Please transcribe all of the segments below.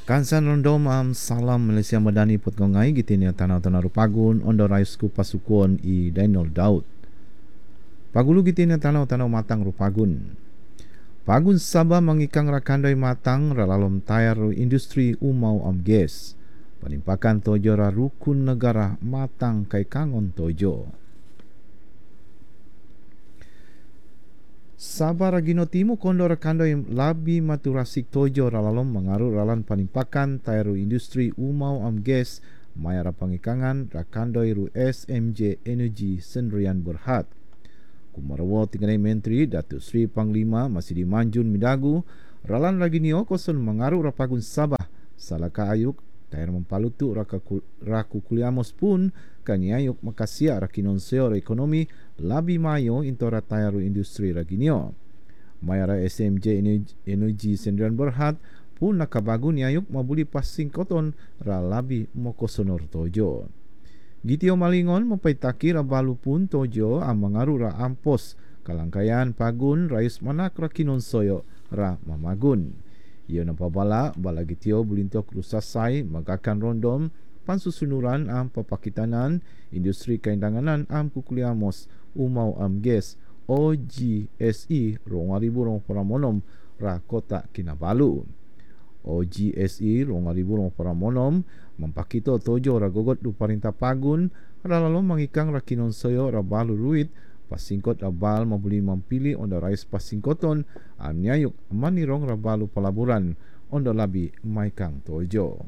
Kansan rondom salam Malaysia Madani potkongai gitinia tanah-tanah rupagun ondo raisku pasukon I Dainol Daud. Pagulu gitinia tanah-tanah matang rupagun. Pagun Sabah mengikang rakandai matang ralalom tayar industri umau gas. Panimpakan tojo rukun negara matang kai kangon tojo. Sabah ragino timu kondo rakandai labi maturasik tojo ralalom mengaruh ralan panimpakan tayar industri umau gas mayara pangikangan rakandai ru SMJ Energy Sendirian Berhad. Kumarawa tinggalai Menteri Datuk Seri Panglima masih dimanjun midagu ralan raginio koson mengaruh rapagun Sabah salaka ayuk tayar mempalutu raku kuliamos pun kani ayuk makasia rakinon seor ekonomi labi mayo intora tayar industri raginio. Mayara SMJ Energy Sendirian Berhad pun nakabagun ayuk mabuli pasing koton ralabi mokosonor tojo. Gitio malingon mempaitaki rabalu pun tojo mengaruh ra ampos kalangkayan pagun rais manak rakinon soyo ra mamagun. Ia nampak bala gitio bulintok rusasai magakan rondom pansusunuran papakitanan industri kaindanganan kukuliamos umau gas OGSE rongaribu rong paramonom ra kota Kinabalu. OGSE rongaribu rong paramonom mempakito tojo ragogot du parintah pagun ralalo mangikang rakinon soyo rabalu ruit pasingkot rabal mabuli mampili onda rais pasingkoton amnyayuk manirong rabalu pelaburan onda labi maikang tojo.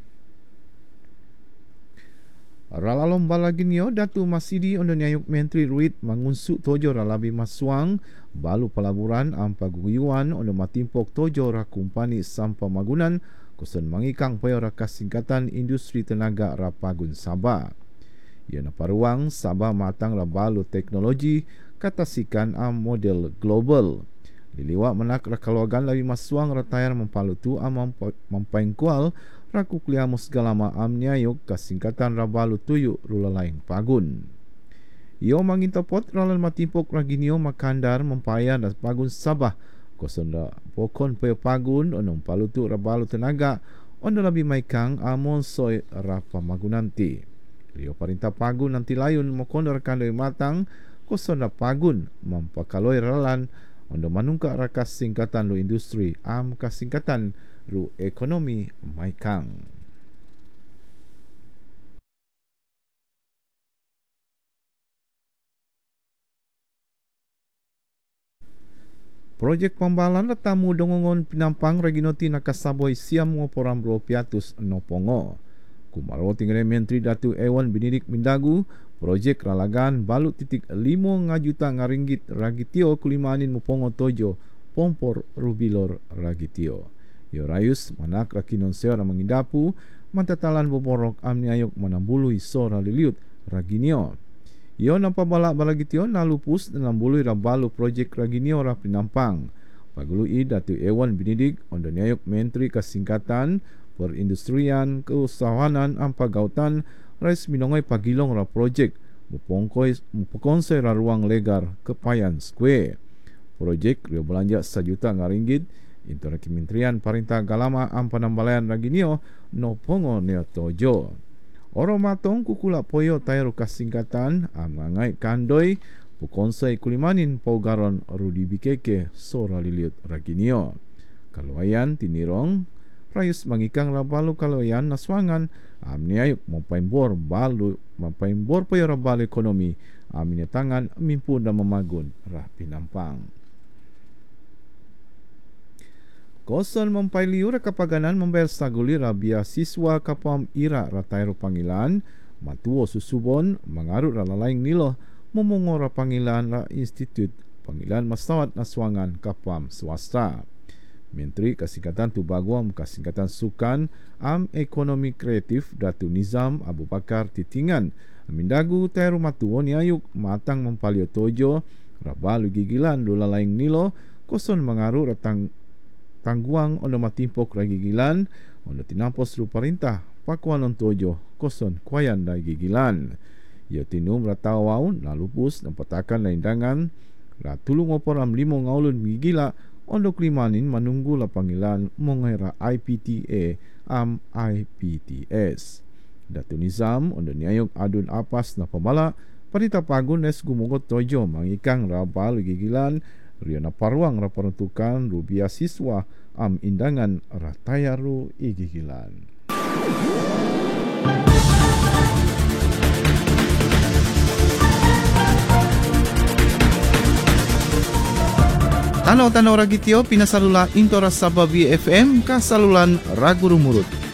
Ralalom balaginyo Datu Masidi onda nyayuk Menteri Ruit mangunsuk tojo ralabi masuang balu pelaburan paguyuan onda matimpok tojo rakumpani sampah magunan kusen mangikang payo rakas singkatan industri tenaga rapagun Sabah. Ia naparuang Sabah matang rabalu teknologi katasikan model global. Liliwak menak rakaluagan labi masuang ratayar mempalutu mempaingkual raku kliamos galama amnyayuk kasingkatan rabalu tuyu rulalaing pagun. Ia mangintopot ralan matimpok raginio makandar mempayan dan pagun Sabah kosonda pokon payo pagun onong palutu rabalu tenaga onda labi maikang amon soy rapa magunanti. Rio parintah pagun nanti layun mokondo rakandai matang kosonda pagun mempakaloi ralan onda manungka rakas singkatan lu industri kasingkatan lu ekonomi maikang. Projek pembalan tamu dongongon pinampang reginoti nakasaboy siam ngoporam ropiatus nopongo. Kumaro tinggal Menteri Datu Ewan Binidik Mindagu, projek ralagan balut titik 5 ngajuta ngaringgit ragitio kulimanin mupongo tojo pompor rubilor ragitio. Yo rayus manak rakinon seora mengindapu mantatalan boborok amniayok manambului sora liliut raginio. Ia nampak balagitio nalupus dalam bului rabalu projek raginio ra pinampang. Pagului Datu Ewan Binidik onda nyayuk Menteri Kasingkatan Perindustrian Keusahawanan Pagautan rais minongai pagilong ra projek mupokonsoi ra ruang legar Kepayan Square. Projek rio belanja 1 juta ngaringgit intora Kementerian Parintah Galama Panambalayan raginio no pongo neo tojo. Oro matong kukula poyo tayar kasingkatan mangai kandoi pukonsai kulimanin paugaron Rudi Bikeke sora liliut raginio. Kaluayan tinirong rayus mangikang rabalu kaluayan naswangan amniayuk mempaimbor poyo rabalu ekonomi minetangan mimpu dan memagun rah pinampang. Koson mempailiu rakapaganan membayar saguli rabia siswa kapam ira ratairu panggilan matuo susubon mengarut ralalaing nilo memongo panggilan ra institut panggilan masawat naswangan kapam swasta. Menteri Kasingkatan Tubaguam Kasingkatan Sukan Ekonomi Kreatif Datu Nizam Abu Bakar Titingan mindagu tairu matuo niayuk matang mempalio tojo rabalu gigilan lulalaing nilo koson mengarut ratang tangguang onda matimpok ragigilan onda tinampos ru parintah pakuan ontojo koson kuayan da gigilan. Ia tinum ratawau nalupus nampatakan laindangan ra tulung opor am limo ngaulun gigila ondok limanin menunggu la panggilan mengira IPTA am IPTS. Datu Nizam ondo niayok adun apas na pamala parita pagun nes gumogot tojo mangikang rabal gigilan riona paruang raperuntukan rubia siswa am indangan ratayaru igigilan. Tano ragitio pinasalula intora sababi FM kasalulan raguru murut.